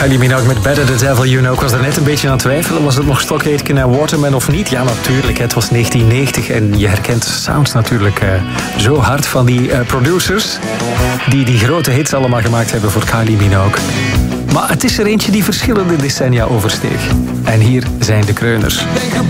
Kylie Minogue met Better the Devil You Know. Ik was er net een beetje aan het twijfelen. Was het nog Stock Aitken en Waterman of niet? Ja, natuurlijk. Het was 1990 en je herkent de sounds natuurlijk zo hard van die producers die grote hits allemaal gemaakt hebben voor Kylie Minogue. Maar het is er eentje die verschillende decennia oversteeg. En hier zijn de kreuners. Ben